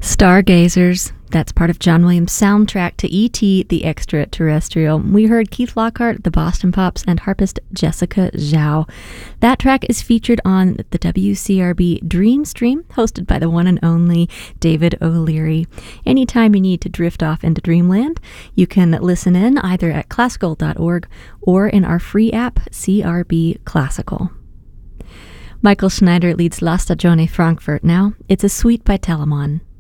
Stargazers. That's part of John Williams' soundtrack to E.T. the Extraterrestrial. We heard Keith Lockhart, the Boston Pops, and harpist Jessica Zhao. That track is featured on the WCRB Dream Stream, hosted by the one and only David O'Leary. Anytime you need to drift off into dreamland, you can listen in either at classical.org or in our free app, CRB Classical. Michael Schneider leads La Stagione Frankfurt now. It's a suite by Telemann.